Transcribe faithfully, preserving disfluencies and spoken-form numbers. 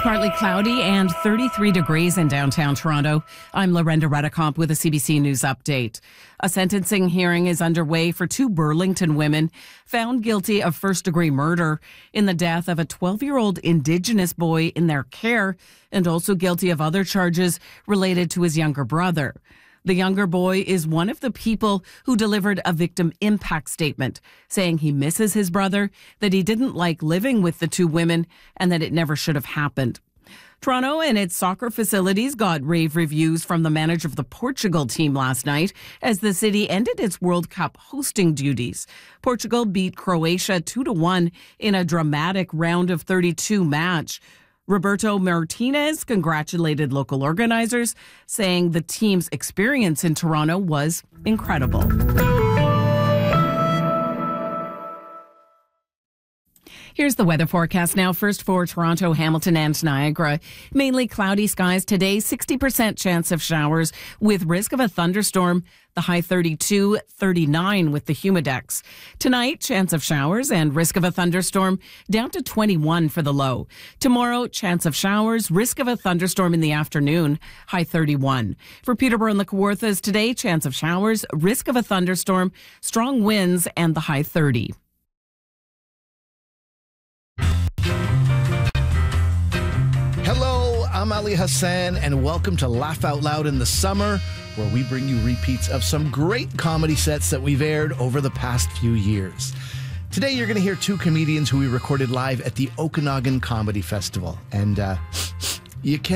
Partly cloudy and thirty-three degrees in downtown Toronto. I'm Lorenda Redicomp with a C B C News update. A sentencing hearing is underway for two Burlington women found guilty of first-degree murder in the death of a twelve-year-old Indigenous boy in their care, and also guilty of other charges related to his younger brother. The younger boy is one of the people who delivered a victim impact statement, saying he misses his brother, that he didn't like living with the two women, and that it never should have happened. Toronto and its soccer facilities got rave reviews from the manager of the Portugal team last night as the city ended its World Cup hosting duties. Portugal beat Croatia two to one in a dramatic round of thirty-two match. Roberto Martinez congratulated local organizers, saying the team's experience in Toronto was incredible. Here's the weather forecast now. First for Toronto, Hamilton and Niagara. Mainly cloudy skies today, sixty percent chance of showers with risk of a thunderstorm. The high thirty-two, thirty-nine with the humidex. Tonight, chance of showers and risk of a thunderstorm down to twenty-one for the low. Tomorrow, chance of showers, risk of a thunderstorm in the afternoon, high thirty-one. For Peterborough and the Kawarthas today, chance of showers, risk of a thunderstorm, strong winds and the high thirty. Hello, I'm Ali Hassan, and welcome to Laugh Out Loud in the Summer, where we bring you repeats of some great comedy sets that we've aired over the past few years. Today, you're going to hear two comedians who we recorded live at the Okanagan Comedy Festival, and uh, you can't